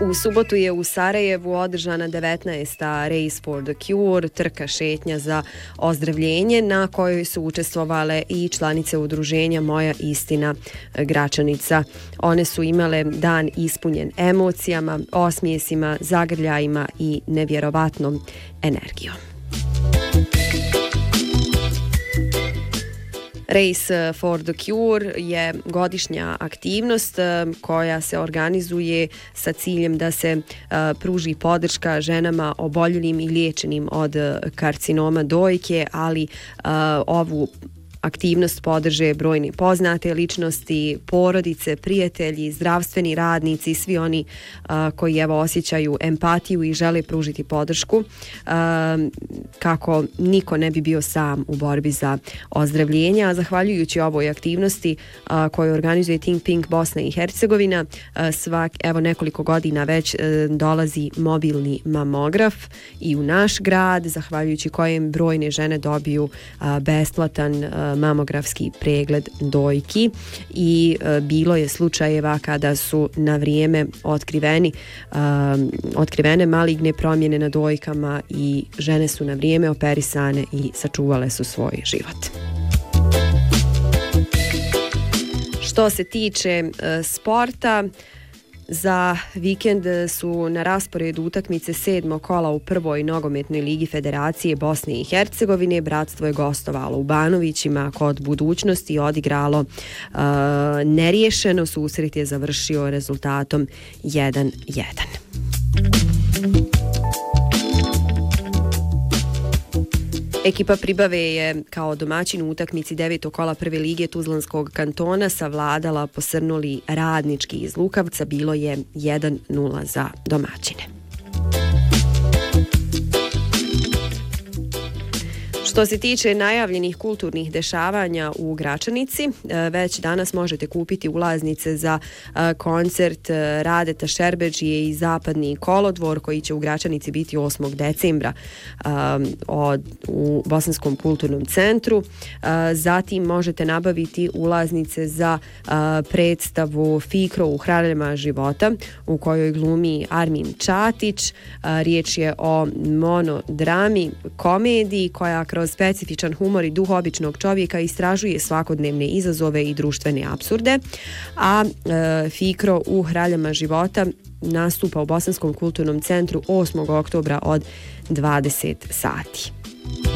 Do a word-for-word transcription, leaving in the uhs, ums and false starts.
U subotu je u Sarajevu održana devetnaesta Race for the Cure, trka šetnja za ozdravljenje, na kojoj su učestvovale i članice udruženja Moja istina Gračanica. One su imale dan ispunjen emocijama, osmijesima, zagrljajima i nevjerovatnom energijom. Race for the Cure je godišnja aktivnost koja se organizuje sa ciljem da se pruži podrška ženama oboljelim i liječenim od karcinoma dojke, ali ovu aktivnost podrže brojne poznate ličnosti, porodice, prijatelji, zdravstveni radnici, svi oni a, koji evo osjećaju empatiju i žele pružiti podršku a, kako niko ne bi bio sam u borbi za ozdravljenje. A zahvaljujući ovoj aktivnosti a, koju organizuje Think Pink Bosna i Hercegovina, a, svak, evo nekoliko godina već a, dolazi mobilni mamograf i u naš grad, zahvaljujući kojem brojne žene dobiju a, besplatan a, mamografski pregled dojki i e, bilo je slučajeva kada su na vrijeme otkriveni e, otkrivene maligne promjene na dojkama i žene su na vrijeme operisane i sačuvale su svoj život. Što se tiče e, sporta, za vikend su na rasporedu utakmice sedmog kola u prvoj nogometnoj ligi Federacije Bosne i Hercegovine. Bratstvo je gostovalo u Banovićima kod Budućnosti i odigralo uh, neriješeno. Susret je završio rezultatom jedan jedan. Ekipa Pribave je kao domaćin u utakmici devetog kola prve lige Tuzlanskog kantona savladala posrnuli Radnički iz Lukavca. Bilo je jedan nula za domaćine. Što se tiče najavljenih kulturnih dešavanja u Gračanici, već danas možete kupiti ulaznice za koncert Radeta Šerbedžije i Zapadni kolodvor koji će u Gračanici biti osmog decembra u Bosanskom kulturnom centru. Zatim možete nabaviti ulaznice za predstavu Fikro u Hraljama života u kojoj glumi Armin Čatić. Riječ je o monodrami komediji koja kroz specifičan humor i duh običnog čovjeka istražuje svakodnevne izazove i društvene apsurde, a e, Fikro u Hraljama života nastupa u Bosanskom kulturnom centru osmog oktobra od dvadeset sati.